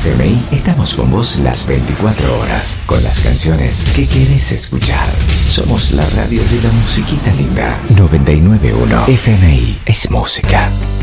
FMI estamos con vos las 24 horas, con las canciones que querés escuchar. Somos la radio de la musiquita linda. 99.1 FMI es música.